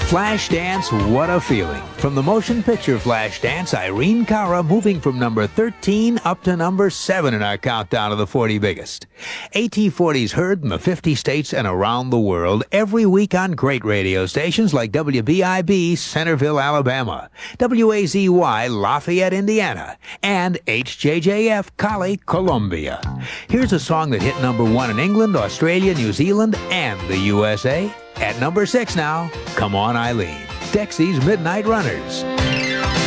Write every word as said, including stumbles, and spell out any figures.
Flashdance, what a feeling. From the motion picture Flashdance, Irene Cara moving from number thirteen up to number seven in our countdown of the forty biggest. A T forty's heard in the fifty states and around the world every week on great radio stations like W B I B, Centerville, Alabama, W A Z Y, Lafayette, Indiana, and H J J F, Cali, Colombia. Here's a song that hit number one in England, Australia, New Zealand, and the U S A. At number six now, Come On Eileen, Dexy's Midnight Runners.